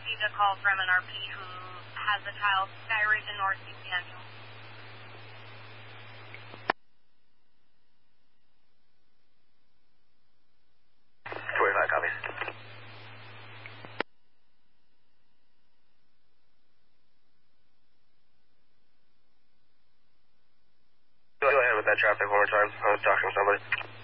received a call from an RP who has a child, Skyridge in North East Daniel. 25 copies. Go ahead with that traffic one more time. I was talking to somebody.